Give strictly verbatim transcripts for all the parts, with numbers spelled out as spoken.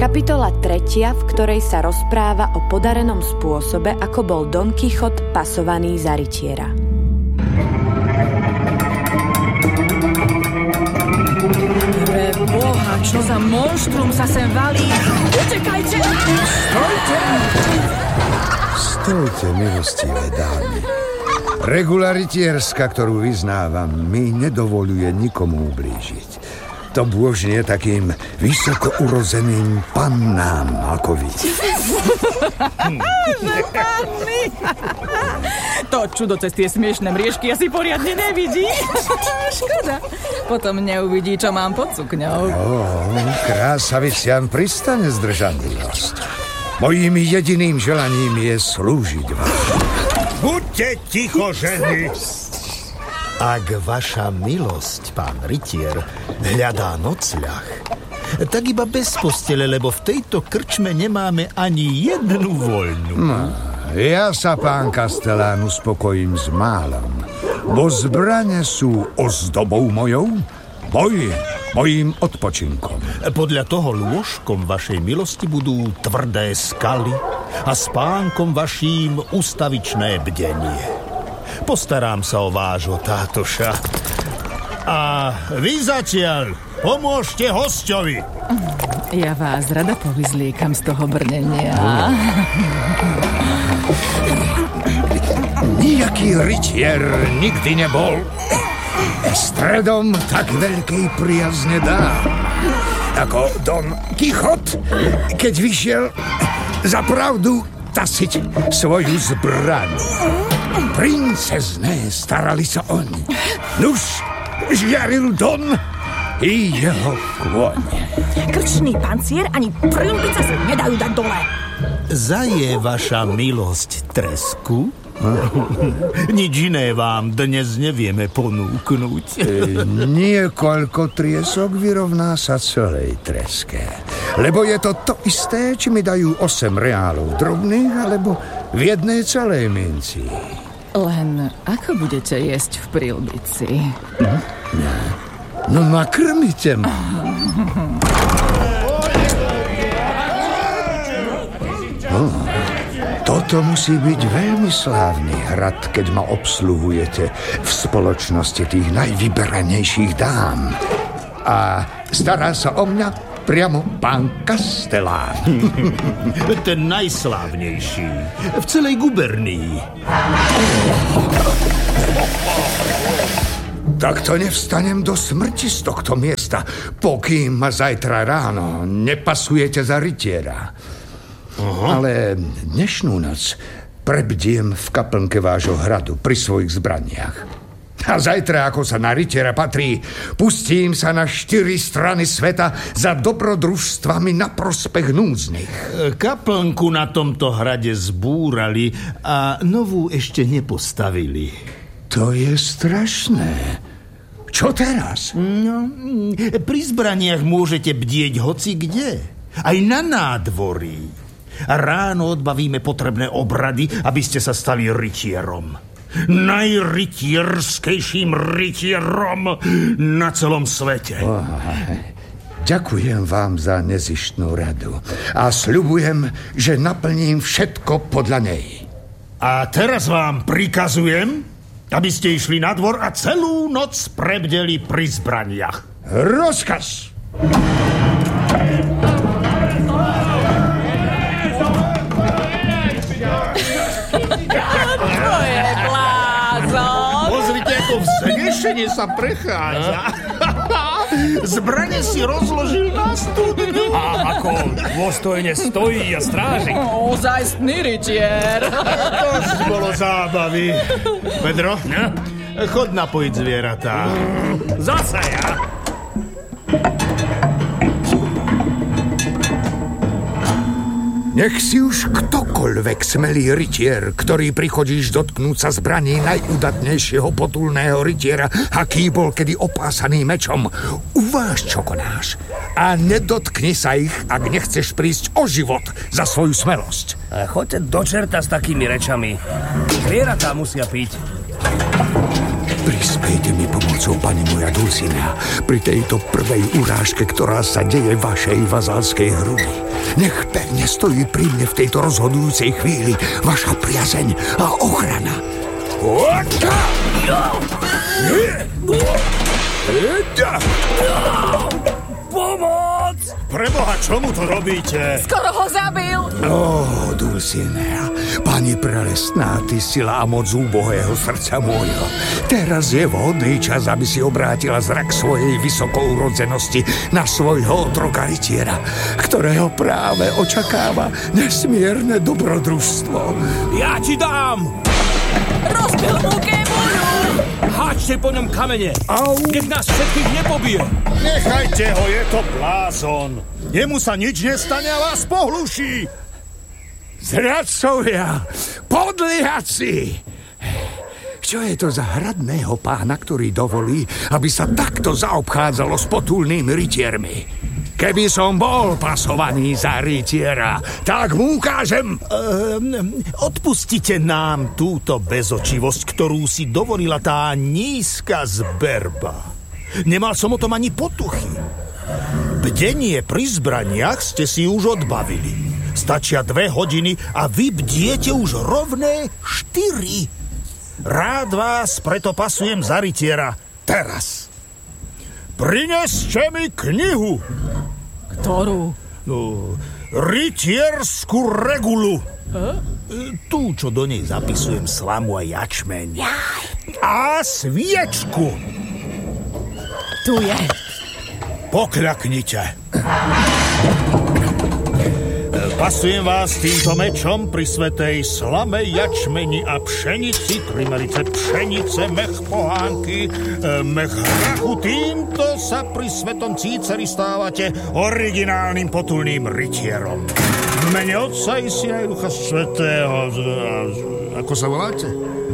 Kapitola tretia, v ktorej sa rozpráva o podarenom spôsobe, ako bol Don Kichot pasovaný za rytiera. Pre Boha, čo za monštrum sa sem valí? Utekajte! Stojte! Stojte, milostivé dámy. Regula rytierska, ktorú vyznávam, mi nedovoľuje nikomu ublížiť. To bôžne takým vysoko urozeným pannám, ako vy. To čudo cez tie smiešné mriežky asi poriadne nevidí. Škoda. Potom neuvidí, čo mám pod sukňou. Oh, krásaviciam pristane zdržanlivosť. Mojím jediným želaním je slúžiť vám. Buďte ticho, ženy! Ak vaša milosť, pán rytier, hľadá nocľah, tak iba bez postele, lebo v tejto krčme nemáme ani jednu voľnú. No, ja sa, pán Kastelán, uspokojím s málom, bo zbrane sú ozdobou mojou, boj mojím odpočinkom. Podľa toho lôžkom vašej milosti budú tvrdé skaly a spánkom vaším ustavičné bdenie. Postarám sa o vášho tátoša. A vy zatiaľ pomôžte hosťovi. Ja vás rada povyzliekam z toho brnenia. Nijaký rytier nikdy nebol stredom tak veľkej priazne dám, ako Don Kichot, keď vyšiel za pravdu tasiť svoju zbraň. Princezné starali sa oni. Nuž, žiaril Don i jeho kôň. Krčný pancier ani prilbice sa nedajú dať dole. Zaje vaša milosť tresku? Nič iné vám dnes nevieme ponúknuť. E, niekoľko triesok vyrovná sa celej treske. Lebo je to to isté, či mi dajú osem reálov drobných, alebo v jednej celej minci. Len ako budete jesť v príľbici? No, no nakrmite ma. Oh, toto musí byť veľmi slávny hrad, keď ma obsluhujete v spoločnosti tých najvyberanejších dám. A stará sa o mňa priamo pán Kastelán. Ten najslávnejší v celej gubernii. Tak to nevstanem do smrti z tohto miesta, pokým ma zajtra ráno nepasujete za rytiera. Aha. Ale dnešnú noc prebdiem v kaplnke vášho hradu pri svojich zbraniach. A zajtra, ako sa na rytiera patrí, pustím sa na štyri strany sveta za dobrodružstvami na prospech núdznych. Kaplnku na tomto hrade zbúrali a novú ešte nepostavili. To je strašné. Čo teraz? No, pri zbraniach môžete bdieť hoci kde. Aj na nádvorí. A ráno odbavíme potrebné obrady, aby ste sa stali rytierom. Najrytierskejším rytierom na celom svete. Oh, ďakujem vám za nezištnú radu a sľubujem, že naplním všetko podľa nej. A teraz vám prikazujem, aby ste išli na dvor a celú noc prebdeli pri zbraniach. Rozkaz! Vznešenie sa prechádza. Zbrane si rozložil na studňu. A ako dôstojne stojí a stráži. Ozajstný rytier. Dosť bolo zábavy. Pedro, no? Chod napojiť zvieratá. Zasa ja. Nech si už ktokoľvek smelý rytier, ktorý prichodíš dotknúť sa zbraní najúdatnejšieho potulného rytiera, aký bol kedy opásaný mečom, uváž, čo konáš. A nedotkni sa ich, ak nechceš prísť o život za svoju smelosť. A choďte do čerta s takými rečami. Zvieratá musia piť. Prispejte mi pomocou, pani moja Dulcinea, pri tejto prvej urážke, ktorá sa deje vašej vazalskej hrudy. Nech pevne stojí pri mne v tejto rozhodujúcej chvíli vaša priazeň a ochrana. Pomoc! Preboha, čomu to robíte? Skoro ho zabil! Ó, Dulcinea, pani prelestná, ty sila a moc úbohého srdca môjho. Teraz je vhodný čas, aby si obrátila zrak svojej vysokourodzenosti na svojho otroka rytiera, ktorého práve očakáva nesmierne dobrodružstvo. Ja ti dám! Rozbil mu kémonu! Háčte po ňom kamene! Au! Nech nás všetkých nepobije! Nechajte ho, je to blázon. Jemu sa nič nestane a vás pohluší. Zradcovia, podlihaci! Čo je to za hradného pána, ktorý dovolí, aby sa takto zaobchádzalo s potulnými rytiermi? Keby som bol pasovaný za rytiera, tak mu ukážem... Ehm, odpustite nám túto bezočivosť, ktorú si dovolila tá nízka zberba. Nemal som o tom ani potuchy. Bdenie pri zbraniach ste si už odbavili. Stačia dve hodiny a vy bdiete už rovné štyri. Rád vás preto pasujem za rytiera teraz. Prineste mi knihu. Ktorú? No, rytierskú regulu. Huh? Tú, čo do nej zapisujem slamu a jačmeň. A sviečku. Tu je. Pokľaknite. Pasujem vás týmto mečom pri svätej slame, jačmeni a pšenici, tri melice pšenice, mech pohánky, mech hrachu. Týmto sa pri svetom Cíceri stávate originálnym potulným rytierom. V mene Otca i Syna i Ducha Svätého. Ako sa voláte?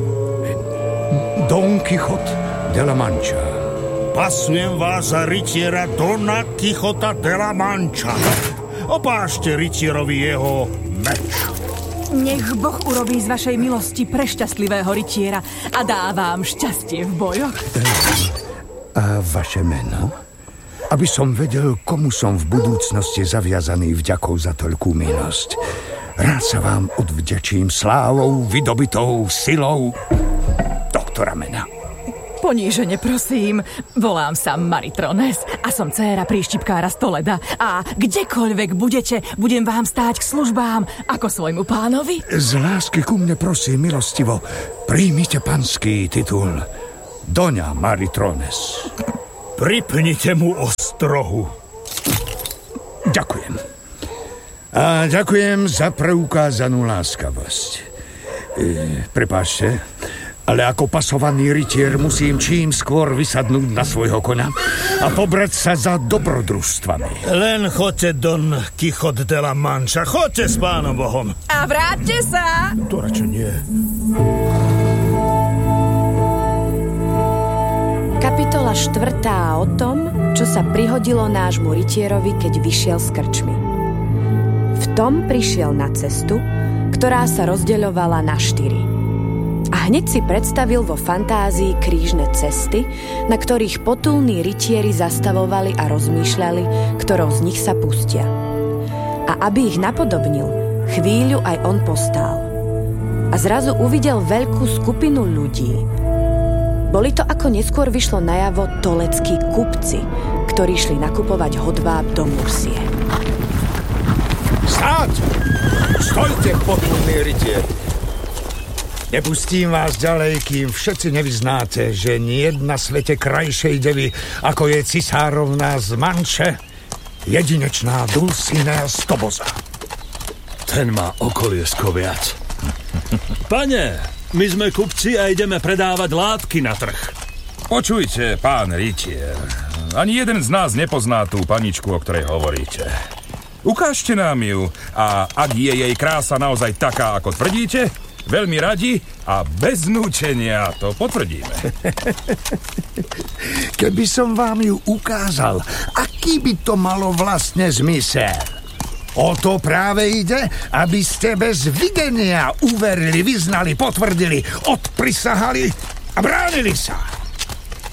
Don Quixote de la Mancha. Pasujem vás za rytiera Dona Quixota de la Mancha. Opášte rytierovi jeho meč. Nech Boh urobí z vašej milosti prešťastlivého rytiera a dá vám šťastie v bojoch. A vaše meno? Aby som vedel, komu som v budúcnosti zaviazaný vďakou za toľkú milosť. Rád sa vám odvďačím slávou, vydobitou silou doktora Mena. Ponížene prosím, volám sa Maritrones a som dcéra príštipkára z Toleda a kdekoľvek budete, budem vám stáť k službám ako svojmu pánovi. Z lásky ku mne prosím milostivo, príjmite panský titul Doňa Maritrones. Pripnite mu ostrohu. Ďakujem. A ďakujem za preukázanú láskavosť. E, prepáčte, ale ako pasovaný rytier musím čím skôr vysadnúť na svojho koňa a pobrať sa za dobrodružstvami. Len choďte, Don Quixote de la Mancha, choďte s pánom Bohom. A vráťte sa! To radšej nie. Kapitola štvrtá o tom, čo sa prihodilo nášmu rytierovi, keď vyšiel z krčmy. V tom prišiel na cestu, ktorá sa rozdeľovala na štyri. A hneď si predstavil vo fantázii krížne cesty, na ktorých potulní rytieri zastavovali a rozmýšľali, ktorou z nich sa pustia. A aby ich napodobnil, chvíľu aj on postál. A zrazu uvidel veľkú skupinu ľudí. Boli to, ako neskôr vyšlo najavo, toleckí kupci, ktorí šli nakupovať hodváb do Mursie. Stáť! Stojte, potulní rytieri! Nepustím vás ďalej, kým všetci nevyznáte, že niet na svete krajšej devy, ako je cisárovna z Manče, jedinečná Dulcinea z Toboza. Ten má okoliesko viac. Pane, my sme kupci a ideme predávať látky na trh. Počujte, pán rytier, ani jeden z nás nepozná tú paničku, o ktorej hovoríte. Ukážte nám ju a ak je jej krása naozaj taká, ako tvrdíte, veľmi radi a bez núčenia to potvrdíme. Keby som vám ju ukázal, aký by to malo vlastne zmysel? O to práve ide, aby ste bez videnia uverili, vyznali, potvrdili, odprisahali a bránili sa.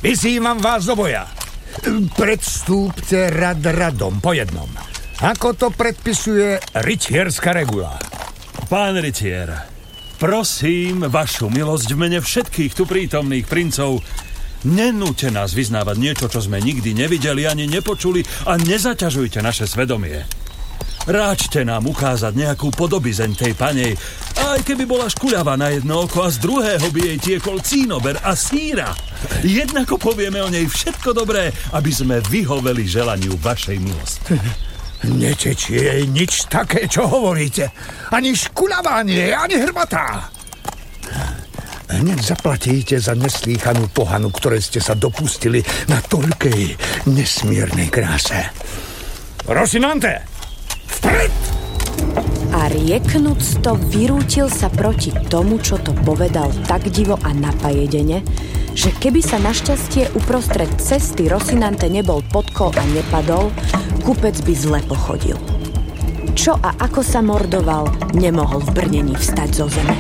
Vyzývam vás do boja. Predstúpte rad radom, po jednom. Ako to predpisuje rytierská regula. Pán rytier, prosím vašu milosť v mene všetkých tu prítomných princov, nenúte nás vyznávať niečo, čo sme nikdy nevideli ani nepočuli a nezaťažujte naše svedomie. Ráčte nám ukázať nejakú podobizeň tej panej, aj keby bola škuľavá na jedno oko a z druhého by jej tiekol cínober a síra. Jednako povieme o nej všetko dobré, aby sme vyhoveli želaniu vašej milosti. Netečie jej nič také, čo hovoríte. Ani škuľavá nie, ani hrbatá. Hneď zaplatíte za neslýchanú pohanu, ktoré ste sa dopustili na toľkej nesmiernej kráse. Rosinante! Vpred! A rieknúc to, vyrútil sa proti tomu, čo to povedal tak divo a napajedene, že keby sa našťastie uprostred cesty Rosinante nebol podkol a nepadol, kupec by zle pochodil. Čo a ako sa mordoval, nemohol v brnení vstať zo zeme.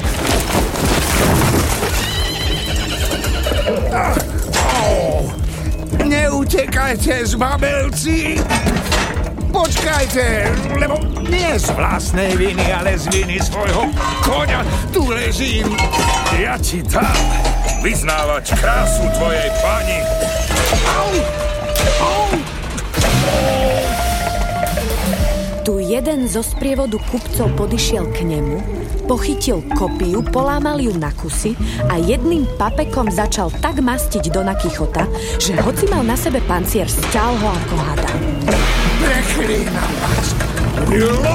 Oh, neutekajte, zbabelci! Počkajte, lebo nie z vlastnej viny, ale z viny svojho koňa tu ležím. Ja ti dám vyznávať krásu tvojej pani. Au! Au! Tu jeden zo sprievodu kupcov podišiel k nemu, pochytil kopiu, polámal ju na kusy a jedným papekom začal tak mastiť Dona Kichota, že hoci mal na sebe pancier, stial ho ako hada. Preklínam vás!